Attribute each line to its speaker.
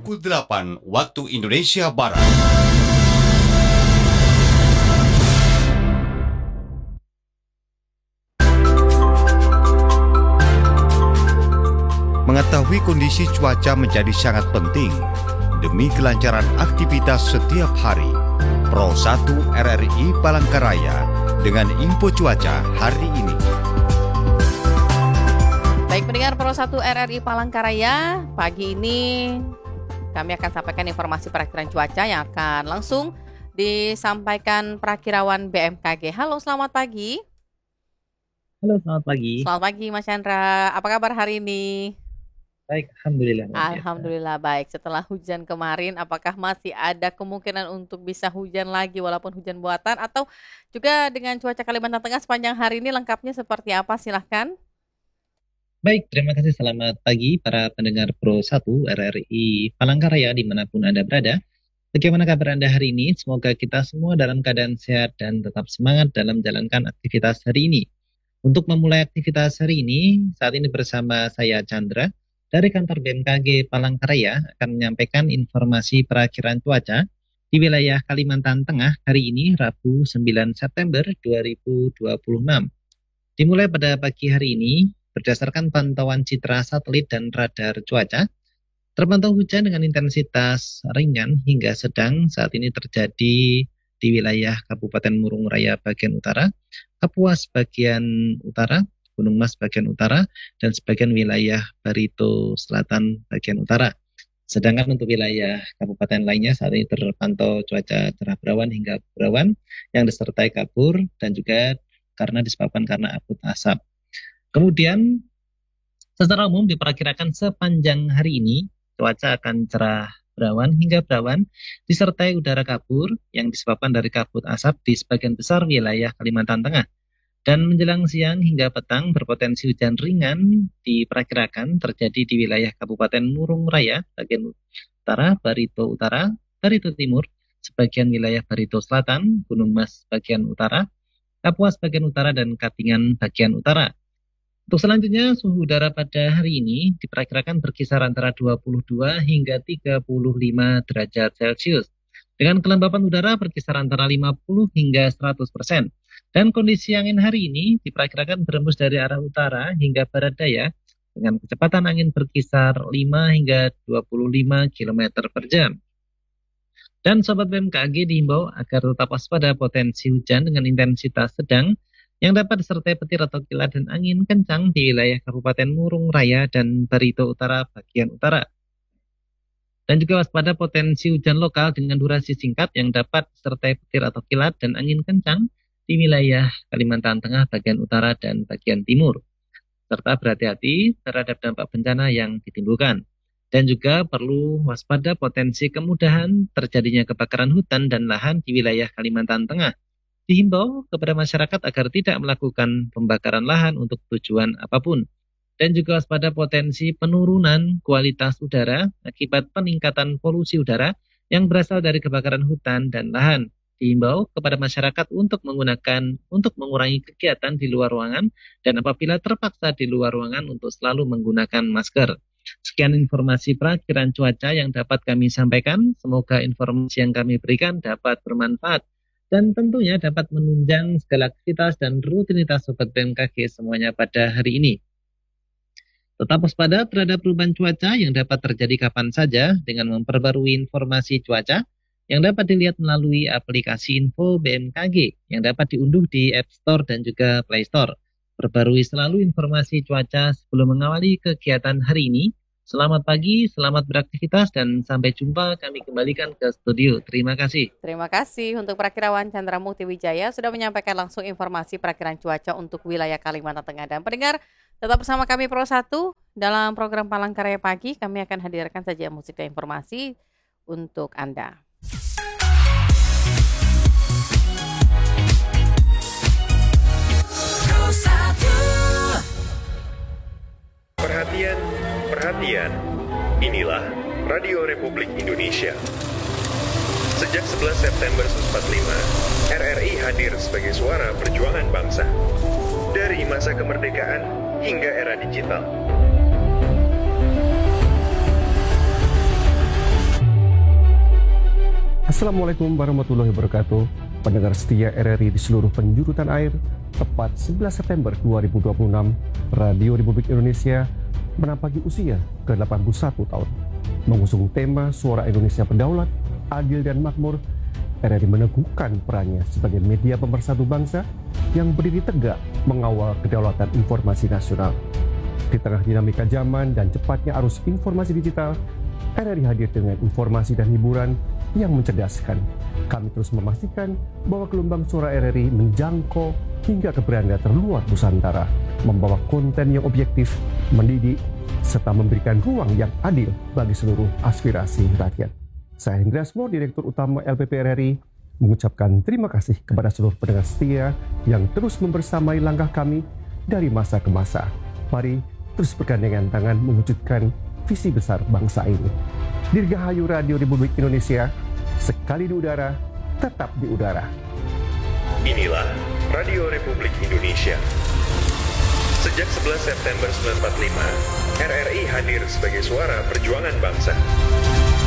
Speaker 1: pukul 8 waktu Indonesia Barat. Mengetahui kondisi cuaca menjadi sangat penting demi kelancaran aktivitas setiap hari. Pro 1 RRI Palangkaraya dengan info cuaca hari ini.
Speaker 2: Baik pendengar Pro 1 RRI Palangkaraya, pagi ini kami akan sampaikan informasi perakhiran cuaca yang akan langsung disampaikan perakirawan BMKG. Halo, selamat pagi.
Speaker 3: Halo, selamat pagi.
Speaker 2: Selamat pagi Mas Chandra, apa kabar hari ini?
Speaker 3: Baik, Alhamdulillah.
Speaker 2: Alhamdulillah baik. Setelah hujan kemarin, apakah masih ada kemungkinan untuk bisa hujan lagi walaupun hujan buatan, atau juga dengan cuaca Kalimantan Tengah sepanjang hari ini lengkapnya seperti apa? Silahkan.
Speaker 3: Baik, terima kasih. Selamat pagi para pendengar Pro 1 RRI Palangkaraya dimanapun Anda berada. Bagaimana kabar Anda hari ini? Semoga kita semua dalam keadaan sehat dan tetap semangat dalam menjalankan aktivitas hari ini. Untuk memulai aktivitas hari ini, saat ini bersama saya Chandra, dari kantor BMKG Palangkaraya akan menyampaikan informasi perakhiran cuaca di wilayah Kalimantan Tengah hari ini Rabu 9 September 2026. Dimulai pada pagi hari ini, berdasarkan pantauan citra satelit dan radar cuaca, terpantau hujan dengan intensitas ringan hingga sedang saat ini terjadi di wilayah Kabupaten Murung Raya bagian utara, Kapuas bagian utara, Gunung Mas bagian utara, dan sebagian wilayah Barito Selatan bagian utara. Sedangkan untuk wilayah kabupaten lainnya saat ini terpantau cuaca cerah berawan hingga berawan yang disertai kabur dan juga disebabkan karena kabut asap. Kemudian secara umum diperkirakan sepanjang hari ini cuaca akan cerah berawan hingga berawan disertai udara kabur yang disebabkan dari kabut asap di sebagian besar wilayah Kalimantan Tengah. Dan menjelang siang hingga petang berpotensi hujan ringan diperkirakan terjadi di wilayah Kabupaten Murung Raya bagian utara, Barito Utara, Barito Timur, sebagian wilayah Barito Selatan, Gunung Mas bagian utara, Kapuas bagian utara, dan Katingan bagian utara. Untuk selanjutnya, suhu udara pada hari ini diperkirakan berkisar antara 22 hingga 35 derajat Celcius. Dengan kelembapan udara berkisar antara 50 hingga 100%. Dan kondisi angin hari ini diperkirakan berembus dari arah utara hingga barat daya dengan kecepatan angin berkisar 5 hingga 25 km per jam. Dan Sobat BMKG dihimbau agar tetap waspada potensi hujan dengan intensitas sedang yang dapat disertai petir atau kilat dan angin kencang di wilayah Kabupaten Murung Raya dan Barito Utara bagian utara. Dan juga waspada potensi hujan lokal dengan durasi singkat yang dapat disertai petir atau kilat dan angin kencang di wilayah Kalimantan Tengah bagian utara dan bagian timur. Serta berhati-hati terhadap dampak bencana yang ditimbulkan. Dan juga perlu waspada potensi kemudahan terjadinya kebakaran hutan dan lahan di wilayah Kalimantan Tengah. Dihimbau kepada masyarakat agar tidak melakukan pembakaran lahan untuk tujuan apapun. Dan juga waspada potensi penurunan kualitas udara akibat peningkatan polusi udara yang berasal dari kebakaran hutan dan lahan. Dihimbau kepada masyarakat untuk mengurangi kegiatan di luar ruangan dan apabila terpaksa di luar ruangan untuk selalu menggunakan masker. Sekian informasi perakhiran cuaca yang dapat kami sampaikan. Semoga informasi yang kami berikan dapat bermanfaat dan tentunya dapat menunjang segala aktivitas dan rutinitas Sobat BMKG semuanya pada hari ini. Tetap waspada terhadap perubahan cuaca yang dapat terjadi kapan saja dengan memperbarui informasi cuaca yang dapat dilihat melalui aplikasi Info BMKG yang dapat diunduh di App Store dan juga Play Store. Perbarui selalu informasi cuaca sebelum mengawali kegiatan hari ini. Selamat pagi, selamat beraktivitas, dan sampai jumpa. Kami kembalikan ke studio. Terima kasih.
Speaker 2: Terima kasih untuk Perakirawan Chandra Mukti Wijaya sudah menyampaikan langsung informasi perakhiran cuaca untuk wilayah Kalimantan Tengah. Dan pendengar, tetap bersama kami Pro 1 dalam program Palangkaraya Pagi. Kami akan hadirkan saja musik dan informasi untuk Anda.
Speaker 4: Perhatian, inilah Radio Republik Indonesia. Sejak 11 September 1945, RRI hadir sebagai suara perjuangan bangsa. Dari masa kemerdekaan hingga era digital.
Speaker 5: Assalamualaikum warahmatullahi wabarakatuh. Pendengar setia RRI di seluruh penjuru tanah air, tepat 11 September 2026, Radio Republik Indonesia menapaki usia ke-81 tahun. Mengusung tema Suara Indonesia Berdaulat, Adil dan Makmur, RRI meneguhkan perannya sebagai media pemersatu bangsa yang berdiri tegak mengawal kedaulatan informasi nasional. Di tengah dinamika zaman dan cepatnya arus informasi digital, RRI hadir dengan informasi dan hiburan yang mencerdaskan. Kami terus memastikan bahwa gelombang suara RRI menjangkau hingga ke beranda terluar Nusantara, membawa konten yang objektif, mendidik, serta memberikan ruang yang adil bagi seluruh aspirasi rakyat. Saya Hendra Asmor, Direktur Utama LPP RRI, mengucapkan terima kasih kepada seluruh pendengar setia yang terus membersamai langkah kami dari masa ke masa. Mari terus bergandengan tangan mewujudkan visi besar bangsa ini. Dirgahayu Radio Republik Indonesia, sekali di udara, tetap di udara.
Speaker 4: Inilah Radio Republik Indonesia. Sejak 11 September 1945, RRI hadir sebagai suara perjuangan bangsa.